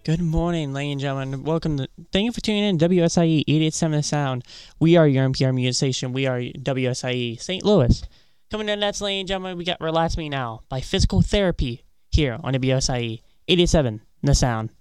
Good morning, ladies and gentlemen. Thank you for tuning in to WSIE 887 The Sound. We are your NPR music station. We are WSIE St. Louis. Coming in next, ladies and gentlemen, we got Relax Me Now by Physical Therapy here on WSIE 887 The Sound.